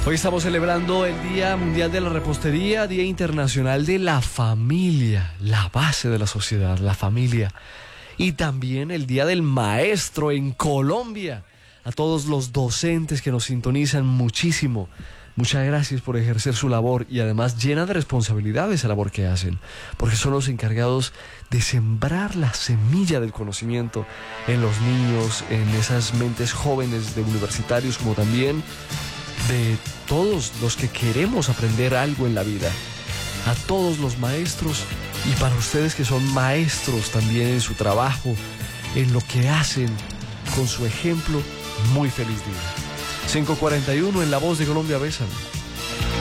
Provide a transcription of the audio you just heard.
Hoy estamos celebrando el Día Mundial de la Repostería, Día Internacional de la Familia, la base de la sociedad, la familia. Y también el Día del Maestro en Colombia. A todos los docentes que nos sintonizan muchísimo. Muchas gracias por ejercer su labor y además llena de responsabilidad esa labor que hacen, porque son los encargados de sembrar la semilla del conocimiento en los niños, en esas mentes jóvenes de universitarios, como también de todos los que queremos aprender algo en la vida. A todos los maestros y para ustedes que son maestros también en su trabajo, en lo que hacen, con su ejemplo, muy feliz día. 5:41 en La Voz de Colombia Besan.